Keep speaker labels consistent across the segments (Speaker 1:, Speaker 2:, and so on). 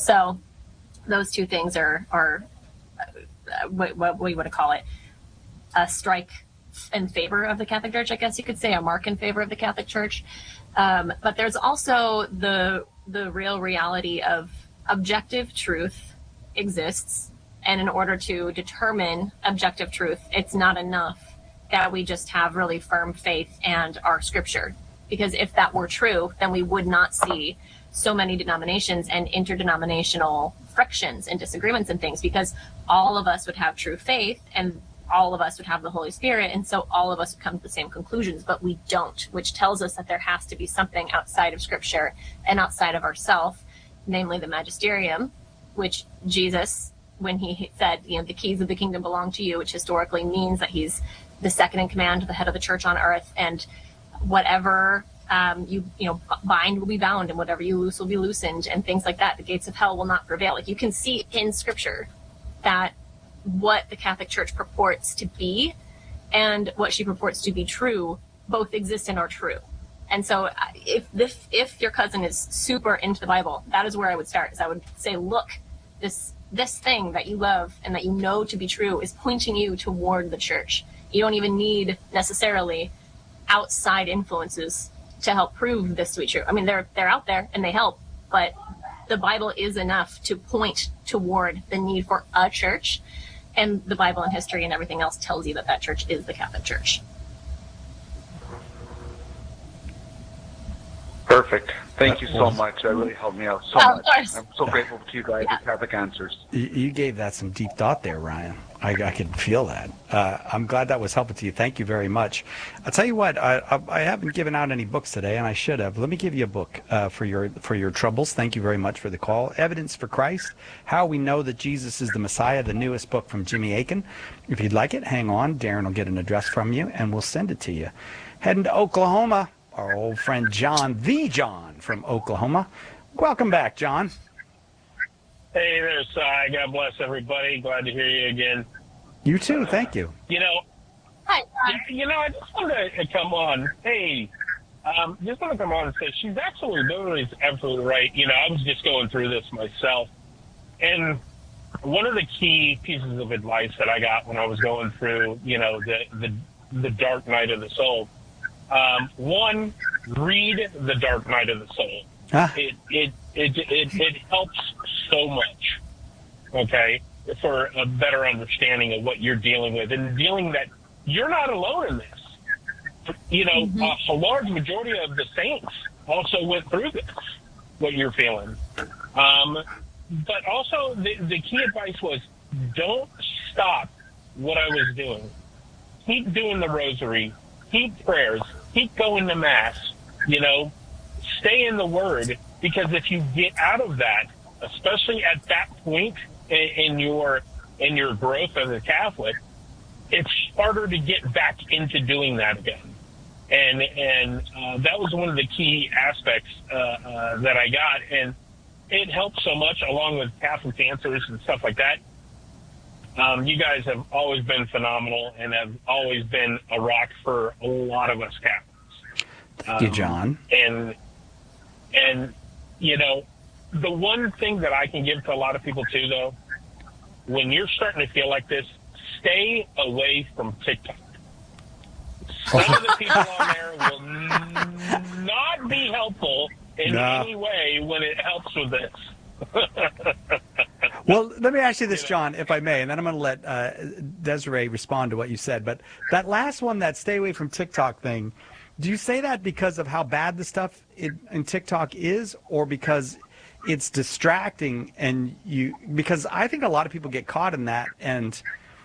Speaker 1: So those two things are what we would call it, a strike in favor of the Catholic Church, I guess you could say, a mark in favor of the Catholic Church. But there's also the real reality of objective truth exists. And in order to determine objective truth, it's not enough that we just have really firm faith and our scripture. Because if that were true, then we would not see so many denominations and interdenominational frictions and disagreements and things, because all of us would have true faith and all of us would have the Holy Spirit, and so all of us would come to the same conclusions, but we don't, which tells us that there has to be something outside of Scripture and outside of ourself, namely the magisterium, which Jesus, when he said, the keys of the kingdom belong to you, which historically means that he's the second in command, the head of the church on earth, and whatever you bind will be bound, and whatever you loose will be loosened, and things like that. The gates of hell will not prevail. Like, you can see in Scripture that what the Catholic Church purports to be and what she purports to be true both exist and are true. And so if your cousin is super into the Bible, that is where I would start. Is I would say, look, this thing that you love and that you know to be true is pointing you toward the church. You don't even need necessarily outside influences to help prove this to be true. I mean, they're out there and they help, but the Bible is enough to point toward the need for a church. And the Bible and history and everything else tells you that church is the Catholic Church.
Speaker 2: Perfect. Thank you so much. That really helped me out so much. I'm so grateful to you guys with Catholic Answers.
Speaker 3: You gave that some deep thought there, Ryan. I could feel that. I'm glad that was helpful to you. Thank you very much. I'll tell you what, I haven't given out any books today, and I should have. Let me give you a book for your troubles. Thank you very much for the call. Evidence for Christ, How We Know That Jesus is the Messiah, the newest book from Jimmy Akin. If you'd like it, hang on. Darren will get an address from you, and we'll send it to you. Heading to Oklahoma, our old friend John, the John from Oklahoma. Welcome back, John.
Speaker 4: Hey there, Cy. God bless everybody. Glad to hear you again.
Speaker 3: You too. Thank you.
Speaker 1: Hi.
Speaker 4: I just wanted to come on. Hey, just want to come on and say she's absolutely right. I was just going through this myself. And one of the key pieces of advice that I got when I was going through, the dark night of the soul, one, read The Dark Night of the Soul. It helps so much, okay, for a better understanding of what you're dealing with, and dealing that you're not alone in this. A large majority of the saints also went through this, what you're feeling. But also the key advice was, don't stop what I was doing. Keep doing the rosary, keep prayers, keep going to Mass, stay in the Word, because if you get out of that, especially at that point in your growth as a Catholic, it's harder to get back into doing that again. And that was one of the key aspects that I got, and it helped so much, along with Catholic Answers and stuff like that. You guys have always been phenomenal and have always been a rock for a lot of us Catholics.
Speaker 3: Thank you, John.
Speaker 4: And the one thing that I can give to a lot of people too, though, when you're starting to feel like this, stay away from TikTok. Some of the people on there will not be helpful in any way when it helps with this.
Speaker 3: Well, let me ask you this, John, if I may, and then I'm going to let Desiree respond to what you said. But that last one, that stay away from TikTok thing, do you say that because of how bad the stuff in TikTok is, or because it's distracting because I think a lot of people get caught in that, and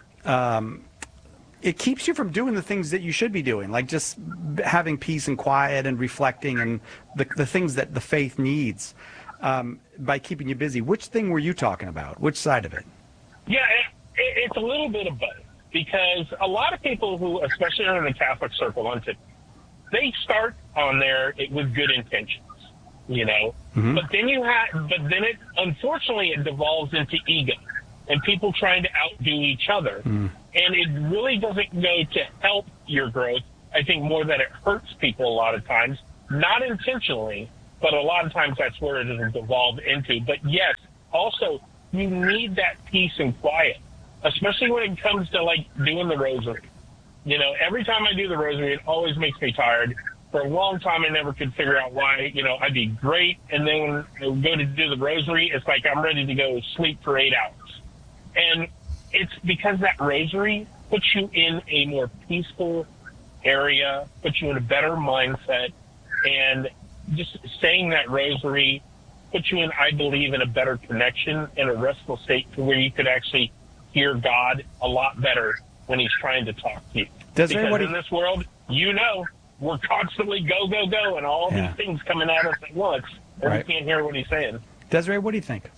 Speaker 3: it keeps you from doing the things that you should be doing, like just having peace and quiet and reflecting and the things that the faith needs, by keeping you busy. Which thing were you talking about? Which side of it?
Speaker 4: Yeah, it's a little bit of both, because a lot of people who, especially in the Catholic circle on TikTok, they start on there with good intentions,
Speaker 3: Mm-hmm.
Speaker 4: but then it unfortunately it devolves into ego and people trying to outdo each other. And it really doesn't go to help your growth. I think more that it hurts people a lot of times, not intentionally, but a lot of times that's where it has devolved into. But yes, also you need that peace and quiet, especially when it comes to like doing the rosary. You know, every time I do the rosary, it always makes me tired. For a long time, I never could figure out why. You know, I'd be great, and then when I go to do the rosary, it's like I'm ready to go sleep for 8 hours. And it's because that rosary puts you in a more peaceful area, puts you in a better mindset, and just saying that rosary puts you in, I believe, in a better connection, in a restful state to where you could actually hear God a lot better when he's trying to talk to you. Because in this world, you know, we're constantly go, go, go, and all these things coming at us at once, and we can't hear what he's saying.
Speaker 3: Desiree, what do you think?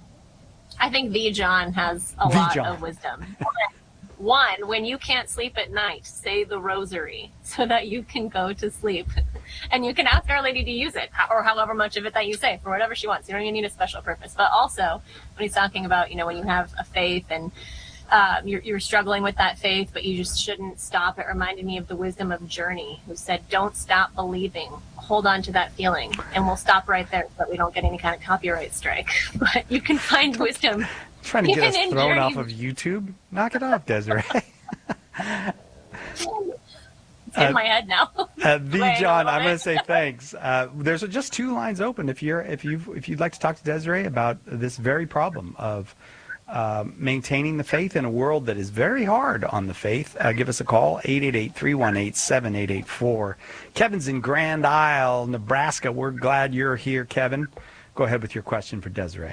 Speaker 1: I think V. John has a lot of wisdom. One, when you can't sleep at night, say the rosary so that you can go to sleep. And you can ask Our Lady to use it, or however much of it that you say, for whatever she wants. You don't even need a special purpose. But also, when he's talking about, you know, when you have a faith and you're struggling with that faith, but you just shouldn't stop. It reminded me of the wisdom of Journey, who said, don't stop believing. Hold on to that feeling. And we'll stop right there so that we don't get any kind of copyright strike. But you can find wisdom.
Speaker 3: Trying to get us thrown off of YouTube? Knock it off, Desiree.
Speaker 1: It's in my head now.
Speaker 3: V. John, I'm going to say thanks. There's just 2 lines open if you'd like to talk to Desiree about this very problem of maintaining the faith in a world that is very hard on the faith. Give us a call, 888-318-7884. Kevin's in Grand Isle, Nebraska. We're glad you're here, Kevin. Go ahead with your question for Desiree.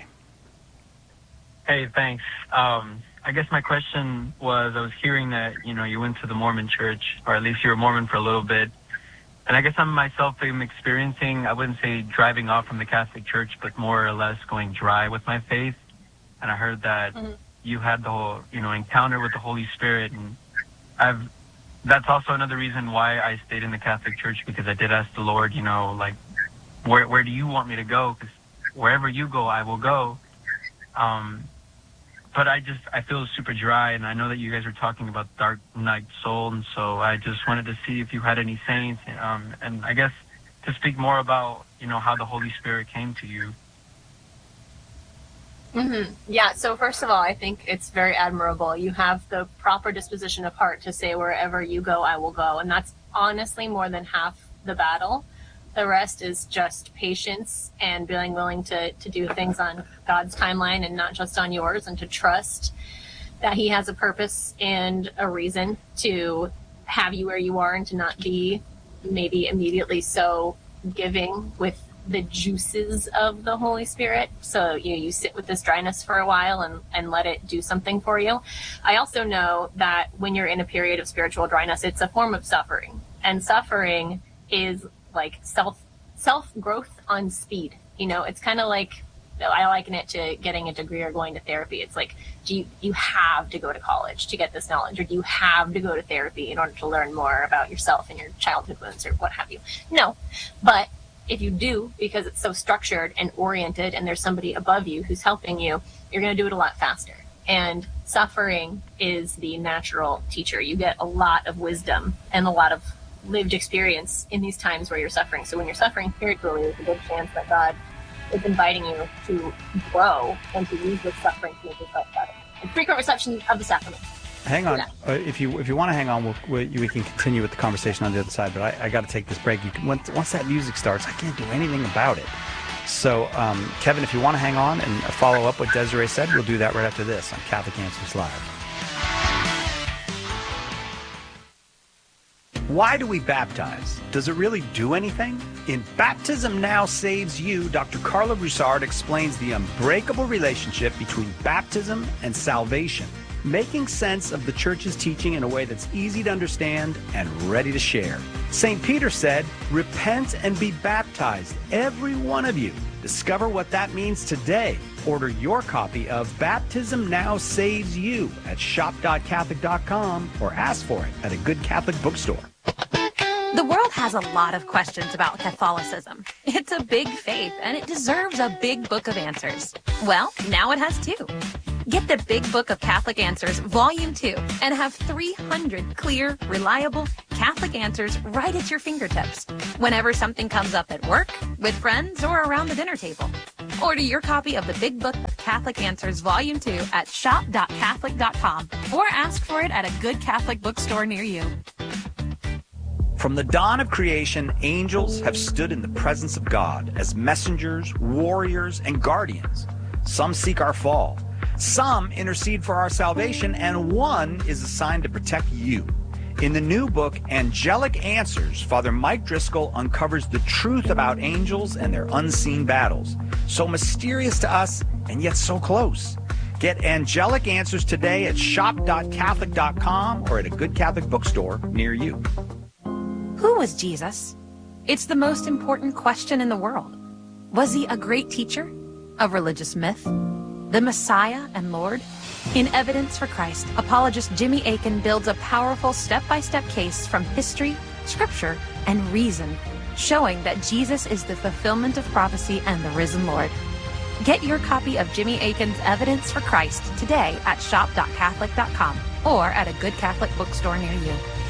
Speaker 5: Hey, thanks. I guess my question was, I was hearing that, you know, you went to the Mormon church, or at least you were Mormon for a little bit. And I guess I'm myself am experiencing, I wouldn't say driving off from the Catholic Church, but more or less going dry with my faith. And I heard that you had the whole, you know, encounter with the Holy Spirit. And that's also another reason why I stayed in the Catholic Church, because I did ask the Lord, you know, like, where do you want me to go? Because wherever you go, I will go. But I feel super dry, and I know that you guys are talking about Dark Night Soul, and so I just wanted to see if you had any saints, and I guess to speak more about, you know, how the Holy Spirit came to you.
Speaker 1: Mm-hmm. Yeah, so first of all, I think it's very admirable. You have the proper disposition of heart to say, wherever you go, I will go, and that's honestly more than half the battle. The rest is just patience and being willing to do things on God's timeline and not just on yours, and to trust that he has a purpose and a reason to have you where you are, and to not be maybe immediately so giving with the juices of the Holy Spirit. So you sit with this dryness for a while and let it do something for you. I also know that when you're in a period of spiritual dryness, it's a form of suffering, and suffering is like self growth on speed. You know, it's kind of like, I liken it to getting a degree or going to therapy. It's like, do you have to go to college to get this knowledge, or do you have to go to therapy in order to learn more about yourself and your childhood wounds or what have you? No, but if you do, because it's so structured and oriented and there's somebody above you who's helping you, you're going to do it a lot faster. And suffering is the natural teacher. You get a lot of wisdom and a lot of lived experience in these times where you're suffering. So when you're suffering spiritually, there's a good chance that God is inviting you to grow and to use this suffering to make yourself better. And frequent reception of the sacrament.
Speaker 3: Hang on. If you want to hang on, we can continue with the conversation on the other side. But I got to take this break. Once that music starts, I can't do anything about it. So, Kevin, if you want to hang on and follow up what Desiree said, we'll do that right after this on Catholic Answers Live. Why do we baptize? Does it really do anything? In Baptism Now Saves You, Dr. Carla Broussard explains the unbreakable relationship between baptism and salvation, making sense of the Church's teaching in a way that's easy to understand and ready to share. St. Peter said, "Repent and be baptized, every one of you." Discover what that means today. Order your copy of Baptism Now Saves You at shop.catholic.com or ask for it at a good Catholic bookstore.
Speaker 6: The world has a lot of questions about Catholicism. It's a big faith, and it deserves a big book of answers. Well, now it has 2. Get the Big Book of Catholic Answers, Volume 2, and have 300 clear, reliable Catholic answers right at your fingertips, whenever something comes up at work, with friends, or around the dinner table. Order your copy of the Big Book of Catholic Answers Volume 2 at shop.catholic.com or ask for it at a good Catholic bookstore near you.
Speaker 3: From the dawn of creation, angels have stood in the presence of God as messengers, warriors, and guardians. Some seek our fall, some intercede for our salvation, and one is assigned to protect you. In the new book, Angelic Answers, Father Mike Driscoll uncovers the truth about angels and their unseen battles. So mysterious to us, and yet so close. Get Angelic Answers today at shop.catholic.com or at a good Catholic bookstore near you.
Speaker 6: Who was Jesus? It's the most important question in the world. Was he a great teacher? A religious myth? The Messiah and Lord? In Evidence for Christ, apologist Jimmy Akin builds a powerful step-by-step case from history, scripture, and reason, showing that Jesus is the fulfillment of prophecy and the risen Lord. Get your copy of Jimmy Akin's Evidence for Christ today at shop.catholic.com or at a good Catholic bookstore near you.